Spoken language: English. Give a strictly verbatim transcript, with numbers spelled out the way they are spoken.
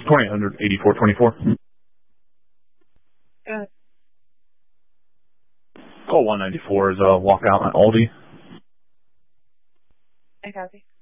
twenty-eight hundred, eighty-four twenty-four. Go ahead. Call one ninety-four is a walkout at Aldi. I copy.